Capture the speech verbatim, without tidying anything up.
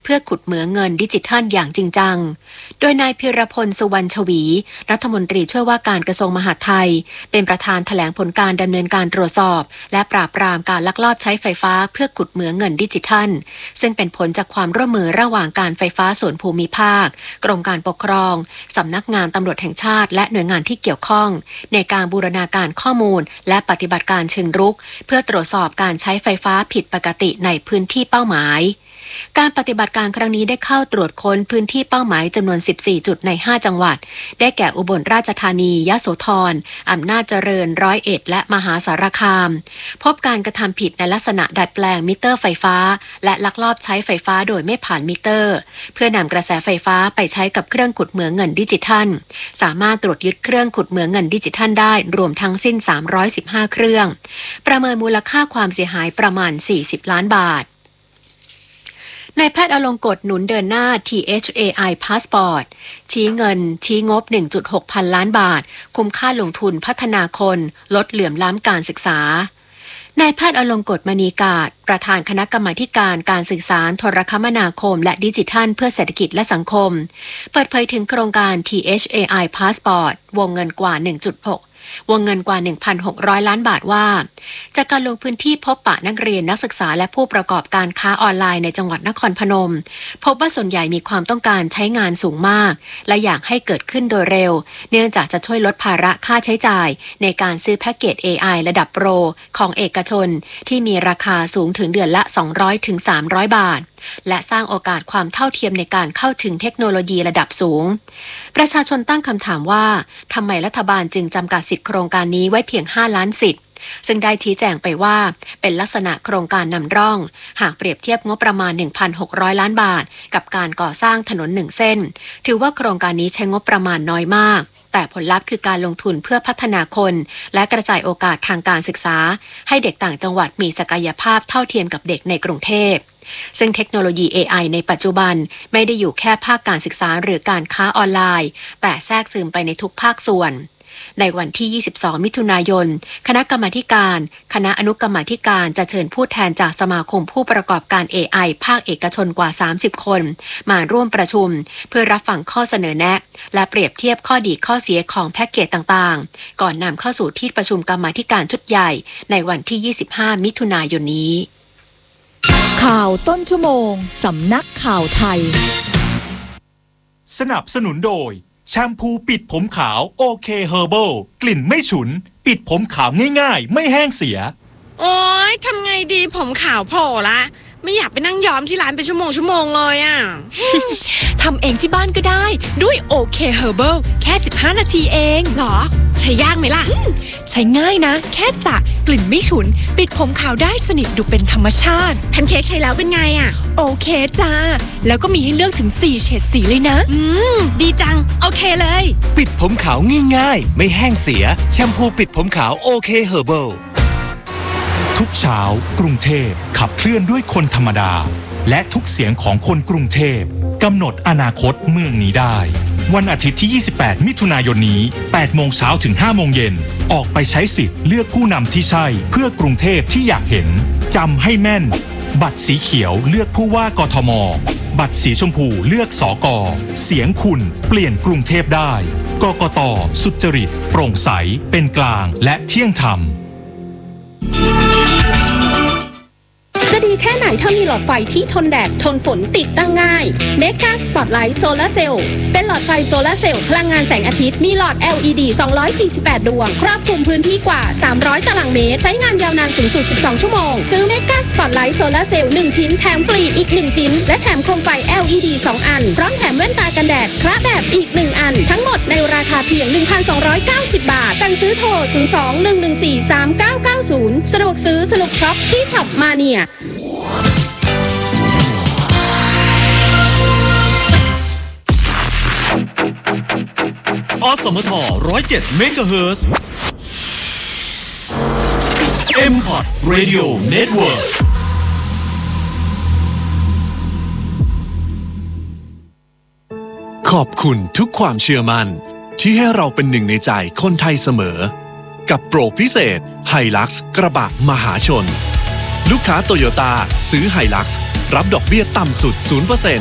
เพื่อขุดเหมืองเงินดิจิทัลอย่างจริงจังโดยนายพิรพลสุวรรณชวีรัฐมนตรีช่วยว่าการกระทรวงมหาดไทยเป็นประธานแถลงผลการดำเนินการตรวจสอบและปราบปรามการลักลอบใช้ไฟฟ้าเพื่อขุดเหมืองเงินดิจิทัลซึ่งเป็นผลจากความร่วมมือระหว่างการไฟฟ้าส่วนภูมิภาคกรมการปกครองสำนักงานตำรวจแห่งชาติและหน่วยงานที่เกี่ยวข้องในการบูรณาการข้อมูลและปฏิบัติการเชิงรุกเพื่อตรวจสอบการใช้ไฟฟ้าผิดปกติในพื้นที่เป้าหมายการปฏิบัติการครั้งนี้ได้เข้าตรวจค้นพื้นที่เป้าหมายจำนวนสิบสี่จุดในห้าจังหวัดได้แก่อุบลราชธานียโสธรอำนาจเจริญร้อยเอ็ดและมหาสารคามพบการกระทำผิดในลักษณะดัดแปลงมิเตอร์ไฟฟ้าและลักลอบใช้ไฟฟ้าโดยไม่ผ่านมิเตอร์เพื่อนำกระแสไฟฟ้าไปใช้กับเครื่องขุดเหมืองเงินดิจิทัลสามารถตรวจยึดเครื่องขุดเหมืองเงินดิจิทัลได้รวมทั้งสิ้นสามร้อยสิบห้าเครื่องประเมินมูลค่าความเสียหายประมาณสี่สิบล้านบาทนายแพทย์อลงกฎหนุนเดินหน้า ที เอช เอ ไอ Passport ชี้เงินชี้งบ หนึ่งจุดหก พันล้านบาทคุ้มค่าลงทุนพัฒนาคนลดเหลื่อมล้ำการศึกษานายแพทย์อลงกฎมณีกาศประธานคณะกรรมาการการสื่อสารโทรคมนาคมและดิจิทัลเพื่อเศรษฐกิจและสังคมเปิดเผยถึงโครงการ ที เอช เอ ไอ Passport วงเงินกว่า หนึ่งจุดหกวงเงินกว่า หนึ่งพันหกร้อย ล้านบาทว่าจากการลงพื้นที่พบปะนักเรียนนักศึกษาและผู้ประกอบการค้าออนไลน์ในจังหวัดนครพนมพบว่าส่วนใหญ่มีความต้องการใช้งานสูงมากและอยากให้เกิดขึ้นโดยเร็วเนื่องจากจะช่วยลดภาระค่าใช้จ่ายในการซื้อแพ็กเกจ เอ ไอ ระดับโปรของเอกชนที่มีราคาสูงถึงเดือนละ สองร้อยถึงสามร้อย บาทและสร้างโอกาสความเท่าเทียมในการเข้าถึงเทคโนโลยีระดับสูงประชาชนตั้งคำถามว่าทำไมรัฐบาลจึงจำกัดสิทธิโครงการนี้ไว้เพียงห้าล้านสิทธิ์ซึ่งได้ชี้แจงไปว่าเป็นลักษณะโครงการนำร่องหากเปรียบเทียบงบประมาณ หนึ่งพันหกร้อย ล้านบาทกับการก่อสร้างถนนหนึ่งเส้นถือว่าโครงการนี้ใช้งบประมาณน้อยมากแต่ผลลัพธ์คือการลงทุนเพื่อพัฒนาคนและกระจายโอกาสทางการศึกษาให้เด็กต่างจังหวัดมีศักยภาพเท่าเทียมกับเด็กในกรุงเทพซึ่งเทคโนโลยี เอ ไอ ในปัจจุบันไม่ได้อยู่แค่ภาคการศึกษาหรือการค้าออนไลน์แต่แทรกซึมไปในทุกภาคส่วนในวันที่ยี่สิบสองมิถุนายนคณะกรรมาการคณะอนุกรรมาการจะเชิญผู้แทนจากสมาคมผู้ประกอบการ เอ ไอ ภาคเอกชนกว่าสามสิบคนมาร่วมประชุมเพื่อรับฟังข้อเสนอแนะและเปรียบเทียบข้อดีข้อเสียของแพ็กเกจต่างๆก่อนนำเข้าสู่ที่ประชุมกรรมาการชุดใหญ่ในวันที่ยี่สิบห้ามิถุนายนนี้ข่าวต้นชั่วโมงสำนักข่าวไทยสนับสนุนโดยแชมพูปิดผมขาวโอเคเฮอร์เบิลกลิ่นไม่ฉุนปิดผมขาวง่ายๆไม่แห้งเสียโอ๊ยทำไงดีผมขาวโผล่ละไม่อยากไปนั่งย้อมที่ร้านเป็นชั่วโมงชั่วโมงเลยอ่ะทำเองที่บ้านก็ได้ด้วยโอเคเฮอร์เบิลแค่สิบห้านาทีเองหรอใช้ยากไหมล่ะใช้ง่ายนะแค่สระกลิ่นไม่ฉุนปิดผมขาวได้สนิทดูเป็นธรรมชาติแพนเค้กใช้แล้วเป็นไงอ่ะโอเคจ้าแล้วก็มีให้เลือกถึงสี่เฉดสีเลยนะอืมดีจังโอเคเลยปิดผมขาวง่ายๆไม่แห้งเสียแชมพูปิดผมขาวโอเคเฮอร์เบิลทุกเช้ากรุงเทพขับเคลื่อนด้วยคนธรรมดาและทุกเสียงของคนกรุงเทพกำหนดอนาคตเมืองนี้ได้วันอาทิตย์ที่ยี่สิบแปดมิถุนายนนี้แปดโมงเช้าถึงห้าโมงเย็นออกไปใช้สิทธิ์เลือกผู้นำที่ใช่เพื่อกรุงเทพที่อยากเห็นจำให้แม่นบัตรสีเขียวเลือกผู้ว่ากทมบัตรสีชมพูเลือกสกเสียงคุณเปลี่ยนกรุงเทพได้กกต.สุจริตโปร่งใสเป็นกลางและเที่ยงธรรมจะดีแค่ไหนถ้ามีหลอดไฟที่ทนแดดทนฝนติดตั้งง่าย Mega Spotlight Solar Cell เป็นหลอดไฟโซลาร์เซลล์พลังงานแสงอาทิตย์มีหลอด แอล อี ดี สองร้อยสี่สิบแปดดวงครอบคลุมพื้นที่กว่าสามร้อยตารางเมตรใช้งานยาวนานสูงสุดสิบสองชั่วโมงซื้อ Mega Spotlight Solar Cell หนึ่งชิ้นแถมฟรีอีกหนึ่งชิ้นและแถมโคมไฟ แอล อี ดี สองอันพร้อมแถมแว่นตากันแดดคระแบบอีกหนึ่งอันทั้งหมดในราคาเพียง หนึ่งพันสองร้อยเก้าสิบ บาทสั่งซื้อโทรศูนย์ สอง หนึ่ง หนึ่ง สี่ สาม เก้า เก้า ศูนย์สะดวกซื้อสนุกช็อปที่ช็อปมาเนียอสมท หนึ่งร้อยเจ็ด เมกะเฮิรตซ์ เอ็ม พอด Radio Network ขอบคุณทุกความเชื่อมั่นที่ให้เราเป็นหนึ่งในใจคนไทยเสมอกับโปรพิเศษ Hilux กระบะมหาชนลูกค้าโตโยต้าซื้อ Hilux รับดอกเบี้ยต่ำสุด ศูนย์เปอร์เซ็นต์